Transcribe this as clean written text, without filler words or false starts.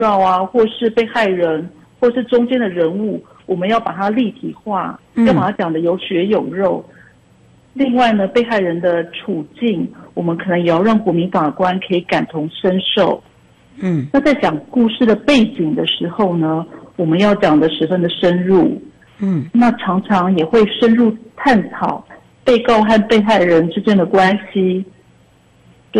告啊，或是被害人，或是中间的人物，我们要把它立体化，要把它讲得有血有肉。另外呢，被害人的处境，我们可能也要让国民法官可以感同身受。那在讲故事的背景的时候呢，我们要讲得十分的深入。那常常也会深入探讨被告和被害人之间的关系，